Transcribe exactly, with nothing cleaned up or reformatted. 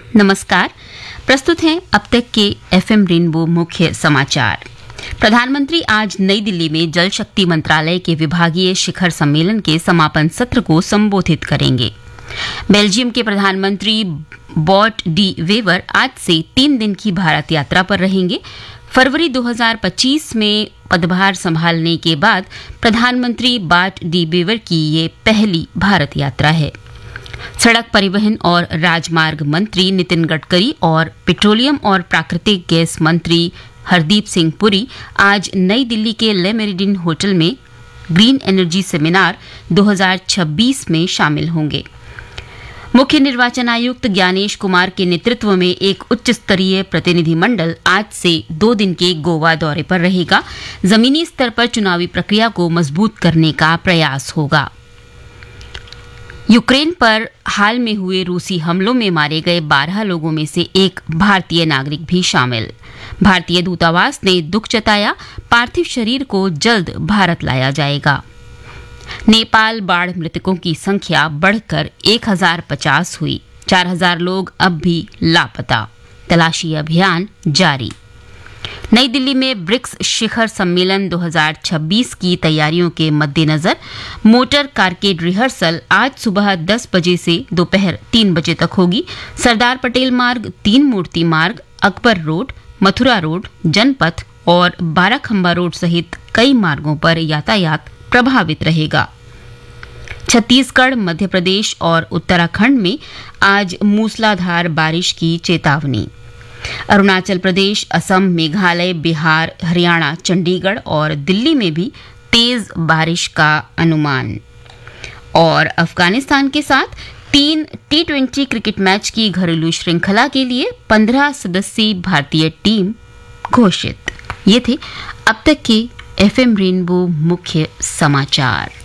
नमस्कार। प्रस्तुत हैं अब तक के एफएम रेनबो मुख्य समाचार। प्रधानमंत्री आज नई दिल्ली में जल शक्ति मंत्रालय के विभागीय शिखर सम्मेलन के समापन सत्र को संबोधित करेंगे। बेल्जियम के प्रधानमंत्री बॉट डी वेवर आज से तीन दिन की भारत यात्रा पर रहेंगे। फरवरी दो हज़ार पच्चीस में पदभार संभालने के बाद प्रधानमंत्री बॉट डी वेवर की ये पहली भारत यात्रा है। सड़क परिवहन और राजमार्ग मंत्री नितिन गडकरी और पेट्रोलियम और प्राकृतिक गैस मंत्री हरदीप सिंह पुरी आज नई दिल्ली के ले मेरिडियन होटल में ग्रीन एनर्जी सेमिनार दो हज़ार छब्बीस में शामिल होंगे। मुख्य निर्वाचन आयुक्त ज्ञानेश कुमार के नेतृत्व में एक उच्च स्तरीय प्रतिनिधिमंडल आज से दो दिन के गोवा दौरे पर रहेगा। जमीनी स्तर पर चुनावी प्रक्रिया को मजबूत करने का प्रयास होगा। यूक्रेन पर हाल में हुए रूसी हमलों में मारे गए बारह लोगों में से एक भारतीय नागरिक भी शामिल। भारतीय दूतावास ने दुख जताया, पार्थिव शरीर को जल्द भारत लाया जाएगा। नेपाल बाढ़ मृतकों की संख्या बढ़कर एक हज़ार पचास हुई। चार हज़ार लोग अब भी लापता। तलाशी अभियान जारी। नई दिल्ली में ब्रिक्स शिखर सम्मेलन दो हज़ार छब्बीस की तैयारियों के मद्देनजर मोटर कारकेड रिहर्सल आज सुबह दस बजे से दोपहर तीन बजे तक होगी। सरदार पटेल मार्ग, तीन मूर्ति मार्ग, अकबर रोड, मथुरा रोड, जनपथ और बाराखंबा रोड सहित कई मार्गों पर यातायात प्रभावित रहेगा। छत्तीसगढ़, मध्य प्रदेश और उत्तराखंड में आज मूसलाधार बारिश की चेतावनी। अरुणाचल प्रदेश, असम, मेघालय, बिहार, हरियाणा, चंडीगढ़ और दिल्ली में भी तेज बारिश का अनुमान। और अफगानिस्तान के साथ तीन टी ट्वेंटी क्रिकेट मैच की घरेलू श्रृंखला के लिए पंद्रह सदस्यीय भारतीय टीम घोषित। ये थे अब तक के एफएम रेनबो मुख्य समाचार।